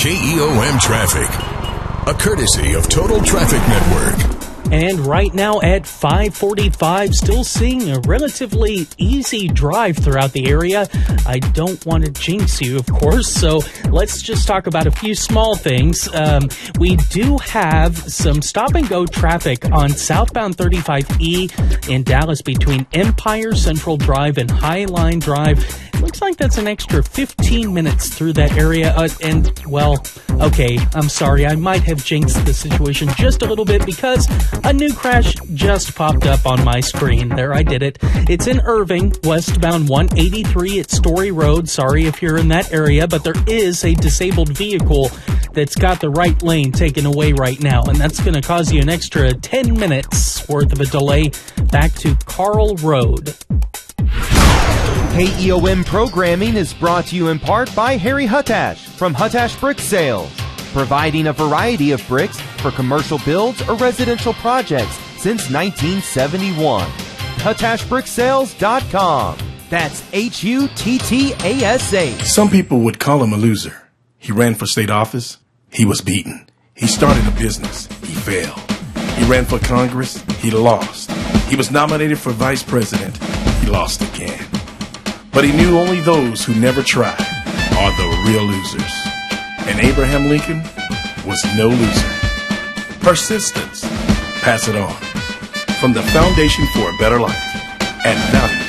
KEOM Traffic, a courtesy of Total Traffic Network. And right now at 5:45, still seeing a relatively easy drive throughout the area. I don't want to jinx you, of course, so let's just talk about a few small things. We do have some stop-and-go traffic on southbound 35E in Dallas between Empire Central Drive and Highline Drive. Looks like that's an extra 15 minutes through that area. Okay, I'm sorry. I might have jinxed the situation just a little bit because a new crash just popped up on my screen. There, I did it. It's in Irving, westbound 183 at Story Road. Sorry if you're in that area, but there is a disabled vehicle that's got the right lane taken away right now, and that's going to cause you an extra 10 minutes worth of a delay back to Carl Road. KEOM programming is brought to you in part by Harry Hutash from Hutash Brick Sales, providing a variety of bricks for commercial builds or residential projects since 1971. HutashBrickSales.com. That's HUTTASH. Some people would call him a loser. He ran for state office. He was beaten. He started a business. He failed. He ran for Congress. He lost. He was nominated for vice president. He lost again. But he knew only those who never try are the real losers. And Abraham Lincoln was no loser. Persistence. Pass it on. From the Foundation for a Better Life at Valley